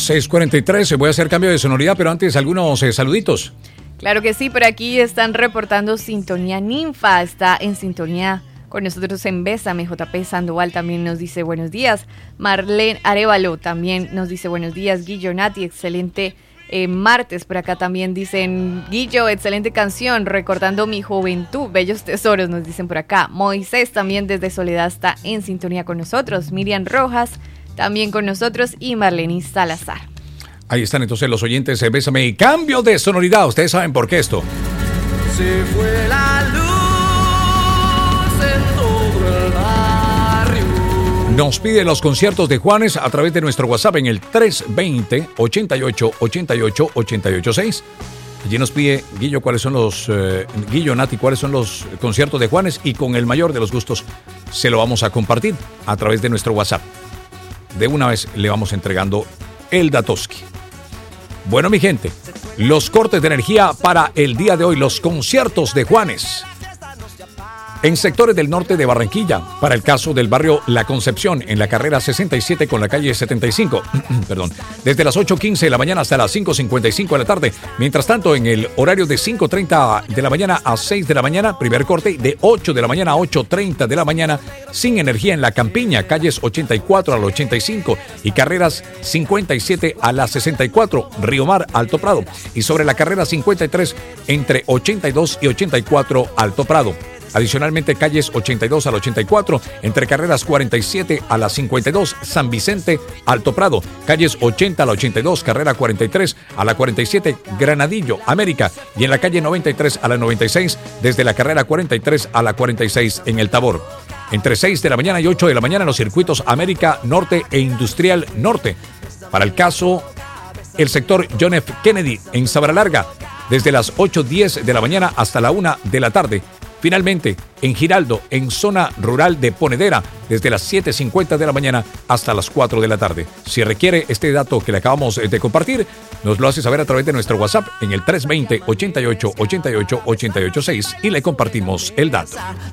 6:43, voy a hacer cambio de sonoridad, pero antes algunos saluditos. Claro que sí, por aquí están reportando sintonía. Ninfa está en sintonía con nosotros en Bésame. JP Sandoval también nos dice buenos días. Marlene Arevalo también nos dice buenos días. Guillo Nati, excelente martes. Por acá también dicen, Guillo, excelente canción, recordando mi juventud, bellos tesoros, nos dicen por acá. Moisés también desde Soledad está en sintonía con nosotros. Miriam Rojas también con nosotros y Marlene Salazar. Ahí están entonces los oyentes de Bésame y cambio de sonoridad. Ustedes saben por qué esto. Se fue la luz en todo el barrio. Nos pide los conciertos de Juanes a través de nuestro WhatsApp en el 320-88-88-886. Allí nos pide Guillo cuáles son los Guillo Nati, cuáles son los conciertos de Juanes, y con el mayor de los gustos se lo vamos a compartir a través de nuestro WhatsApp. De una vez le vamos entregando el datoski. Bueno, mi gente, los cortes de energía para el día de hoy, los conciertos de Juanes. En sectores del norte de Barranquilla, para el caso del barrio La Concepción, en la carrera 67 con la calle 75, desde las 8:15 de la mañana hasta las 5:55 de la tarde. Mientras tanto, en el horario de 5:30 de la mañana a 6 de la mañana, primer corte, de 8 de la mañana a 8:30 de la mañana, sin energía en la Campiña, calles 84 al 85 y carreras 57 a la 64, Río Mar, Alto Prado. Y sobre la carrera 53, entre 82 y 84, Alto Prado. Adicionalmente, calles 82 al 84, entre carreras 47 a la 52, San Vicente, Alto Prado. Calles 80 a la 82, carrera 43 a la 47, Granadillo, América. Y en la calle 93 a la 96, desde la carrera 43 a la 46 en El Tabor. Entre 6 de la mañana y 8 de la mañana en los circuitos América Norte e Industrial Norte. Para el caso, el sector John F. Kennedy en Sabra Larga, desde las 8:10 de la mañana hasta la 1 de la tarde. Finalmente, en Giraldo, en zona rural de Ponedera, desde las 7:50 de la mañana hasta las 4 de la tarde. Si requiere este dato que le acabamos de compartir, nos lo hace saber a través de nuestro WhatsApp en el 320-88-88-886 y le compartimos el dato.